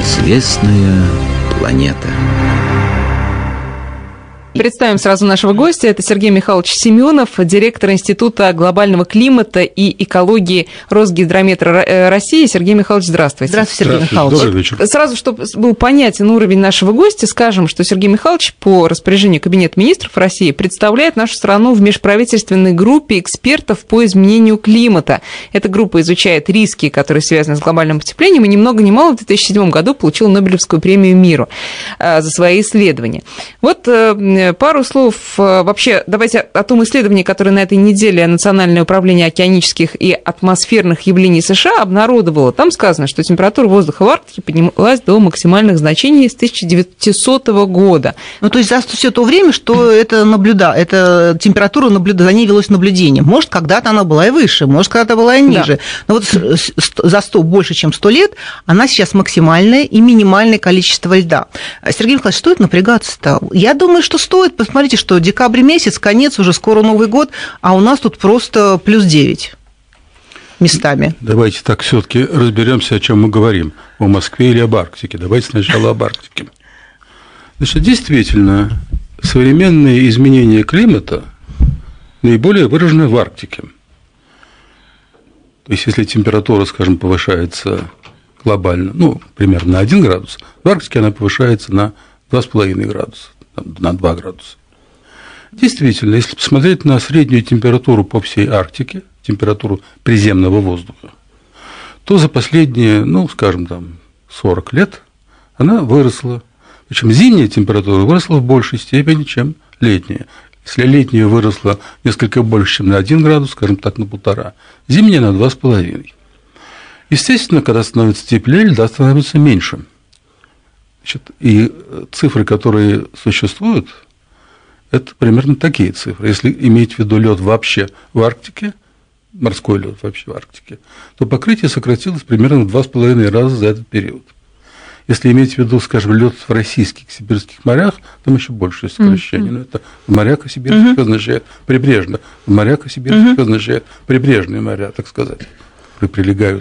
Неизвестная планета. Представим сразу нашего гостя. Это Сергей Михайлович Семенов, директор Института глобального климата и экологии Росгидрометра России. Сергей Михайлович, здравствуйте. Здравствуйте, Сергей Михайлович. Добрый вечер. Сразу, чтобы был понятен уровень нашего гостя, скажем, что Сергей Михайлович по распоряжению Кабинета министров России представляет нашу страну в межправительственной группе экспертов по изменению климата. Эта группа изучает риски, которые связаны с глобальным потеплением, и ни много ни мало в 2007 году получила Нобелевскую премию миру за свои исследования. Вот пару слов вообще давайте о том исследовании, которое на этой неделе Национальное управление океанических и атмосферных явлений США обнародовало. Там сказано, что температура воздуха в Арктике поднялась до максимальных значений с 1900 года. Ну, то есть за все то время, что эта температура за ней велось наблюдение. Может, когда-то она была и выше, может, когда-то была и ниже. Да. Но вот больше чем 100 лет она сейчас максимальное и минимальное количество льда. Сергей Николаевич, стоит напрягаться-то? Я думаю, что стоит. Посмотрите, что декабрь месяц, конец, уже скоро Новый год, а у нас тут просто плюс 9 местами. Давайте так все-таки разберемся, о чем мы говорим. О Москве или об Арктике. Давайте сначала об Арктике. Значит, действительно, современные изменения климата наиболее выражены в Арктике. То есть, если температура, скажем, повышается глобально, примерно на 1 градус, в Арктике она повышается на 2,5 градуса. На 2 градуса. Действительно, если посмотреть на среднюю температуру по всей Арктике, температуру приземного воздуха, то за последние, 40 лет она выросла. Причем зимняя температура выросла в большей степени, чем летняя. Если летняя выросла несколько больше, чем на 1 градус, скажем так, на 1,5, зимняя на 2,5. Естественно, когда становится теплее, льда становится меньше. И цифры, которые существуют, это примерно такие цифры. Если иметь в виду лед вообще в Арктике, морской лед вообще в Арктике, то покрытие сократилось примерно в 2,5 раза за этот период. Если иметь в виду, скажем, лед в российских сибирских морях, там еще большее сокращение. Но это в морях сибирских означает прибрежно, в морях сибирских означает прибрежные моря, так сказать, которые прилегают